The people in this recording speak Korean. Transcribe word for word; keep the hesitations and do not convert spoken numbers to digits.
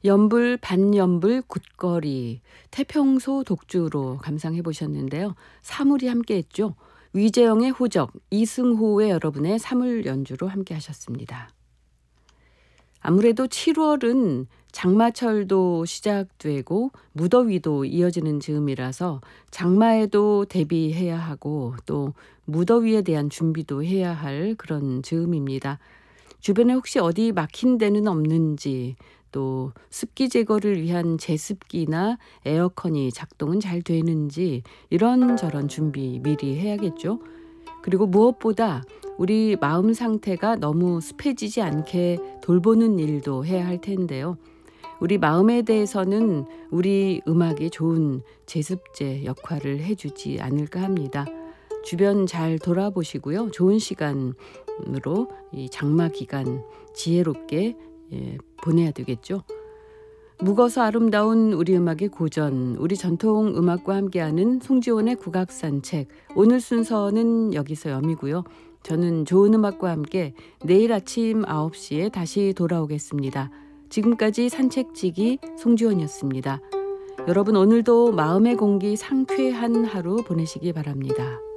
연불 반연불 굿거리 태평소 독주로 감상해 보셨는데요. 사물이 함께했죠. 위재영의 호적, 이승호의 여러분의 사물 연주로 함께 하셨습니다. 아무래도 칠월은 장마철도 시작되고 무더위도 이어지는 즈음이라서 장마에도 대비해야 하고 또 무더위에 대한 준비도 해야 할 그런 즈음입니다. 주변에 혹시 어디 막힌 데는 없는지, 또 습기 제거를 위한 제습기나 에어컨이 작동은 잘 되는지 이런저런 준비 미리 해야겠죠. 그리고 무엇보다 우리 마음 상태가 너무 습해지지 않게 돌보는 일도 해야 할 텐데요. 우리 마음에 대해서는 우리 음악이 좋은 제습제 역할을 해주지 않을까 합니다. 주변 잘 돌아보시고요. 좋은 시간으로 이 장마 기간 지혜롭게 예, 보내야 되겠죠. 묵어서 아름다운 우리 음악의 고전, 우리 전통 음악과 함께하는 송지원의 국악산책. 오늘 순서는 여기서 여미고요. 저는 좋은 음악과 함께 내일 아침 아홉 시에 다시 돌아오겠습니다. 지금까지 산책지기 송지원이었습니다. 여러분 오늘도 마음의 공기 상쾌한 하루 보내시기 바랍니다.